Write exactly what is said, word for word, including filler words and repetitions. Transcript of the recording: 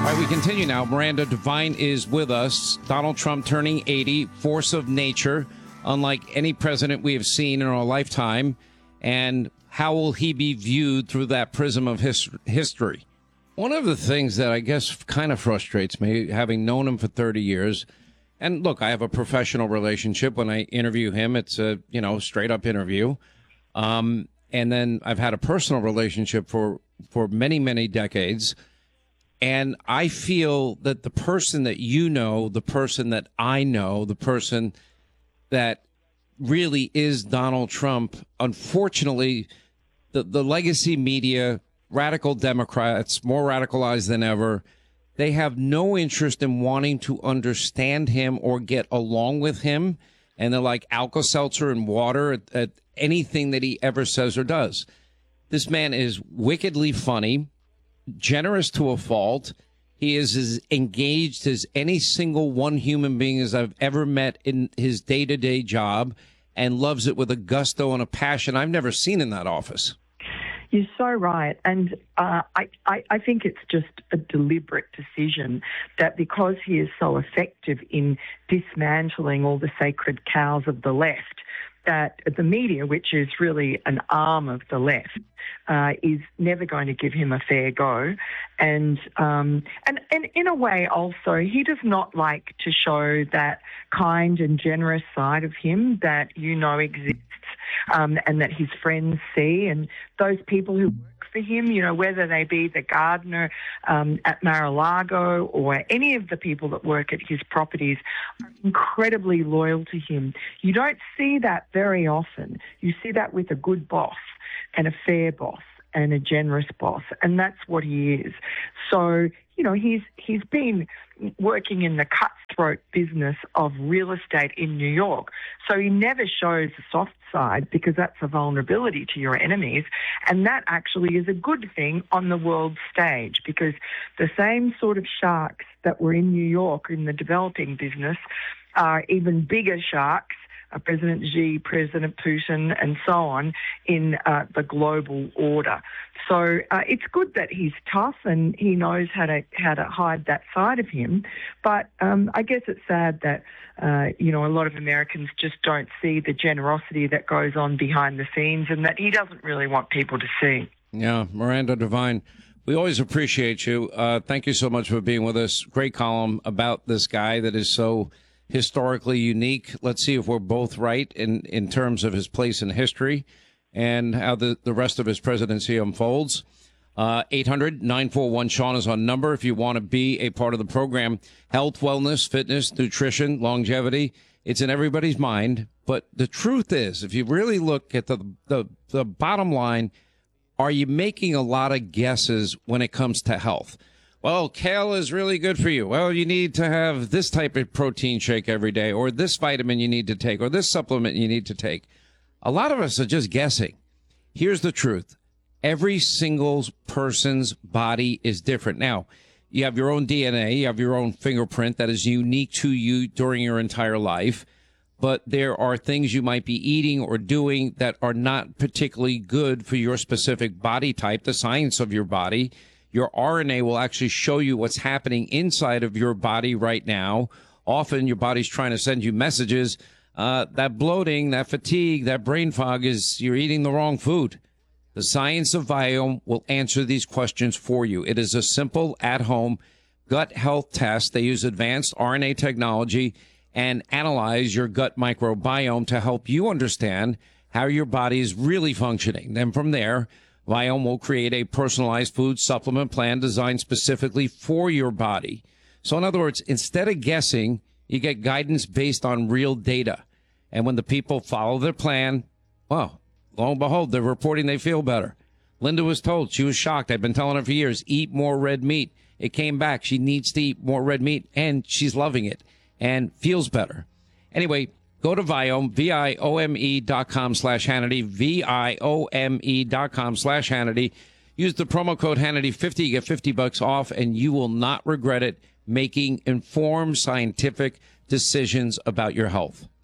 All right, we continue now. Miranda Devine is with us. Donald Trump turning eighty, force of nature, unlike any president we have seen in our lifetime. And how will he be viewed through that prism of his history? One of the things that I guess kind of frustrates me, having known him for thirty years, and look, I have a professional relationship. When I interview him, it's a, you know, straight up interview. Um, and then I've had a personal relationship for, for many, many decades. And I feel that the person that you know, the person that I know, the person that really is Donald Trump, unfortunately, the, the legacy media, radical Democrats, more radicalized than ever, they have no interest in wanting to understand him or get along with him. And they're like Alka-Seltzer and water at, at anything that he ever says or does. This man is wickedly funny, generous to a fault. He is as engaged as any single one human being as I've ever met in his day-to-day job, and loves it with a gusto and a passion I've never seen in that office. You're so right. And uh, I, I, I think it's just a deliberate decision that because he is so effective in dismantling all the sacred cows of the left, that the media, which is really an arm of the left, uh, is never going to give him a fair go. And, um, and and in a way also, he does not like to show that kind and generous side of him that you know exists, um, and that his friends see. And those people who work for him, you know, whether they be the gardener um, at Mar-a-Lago or any of the people that work at his properties, are incredibly loyal to him. You don't see that very often. You see that with a good boss and a fair boss and a generous boss, and that's what he is. So, you know, he's he's been working in the cutthroat business of real estate in New York. So he never shows the soft side because that's a vulnerability to your enemies. And that actually is a good thing on the world stage, because the same sort of sharks that were in New York in the developing business are even bigger sharks, uh, President Xi, President Putin, and so on, in uh, the global order. So uh, it's good that he's tough and he knows how to how to hide that side of him. But um, I guess it's sad that, uh, you know, a lot of Americans just don't see the generosity that goes on behind the scenes and that he doesn't really want people to see. Yeah, Miranda Devine, we always appreciate you. Uh, thank you so much for being with us. Great column about this guy that is so historically unique. Let's see if we're both right in, in terms of his place in history and how the, the rest of his presidency unfolds. Uh, eight hundred, nine four one, Sean is on number if you want to be a part of the program. Health, wellness, fitness, nutrition, longevity, it's in everybody's mind. But the truth is, if you really look at the, the, the bottom line, are you making a lot of guesses when it comes to health? Well, kale is really good for you. Well, you need to have this type of protein shake every day, or this vitamin you need to take, or this supplement you need to take. A lot of us are just guessing. Here's the truth. Every single person's body is different. Now, you have your own D N A, you have your own fingerprint that is unique to you during your entire life. But there are things you might be eating or doing that are not particularly good for your specific body type, the science of your body. Your R N A will actually show you what's happening inside of your body right now. Often your body's trying to send you messages. Uh, that bloating, that fatigue, that brain fog is you're eating the wrong food. The Science of Viome will answer these questions for you. It is a simple at-home gut health test. They use advanced R N A technology and analyze your gut microbiome to help you understand how your body is really functioning. Then from there, Viome will create a personalized food supplement plan designed specifically for your body. So in other words, instead of guessing, you get guidance based on real data. And when the people follow their plan, well, lo and behold, they're reporting they feel better. Linda was told, she was shocked. I've been telling her for years, eat more red meat. It came back. She needs to eat more red meat, and she's loving it and feels better. Anyway, go to Viome, V I O M E dot com slash Hannity, V I O M E dot com slash Hannity. Use the promo code Hannity fifty, you get fifty bucks off, and you will not regret it, making informed scientific decisions about your health.